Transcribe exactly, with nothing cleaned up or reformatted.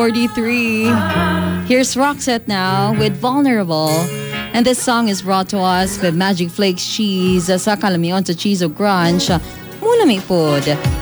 forty-three. Here's Roxette now with Vulnerable. And this song is brought to us with Magic Flakes Cheese sa kalamion sa Cheese of Grunge. Muna mi pod.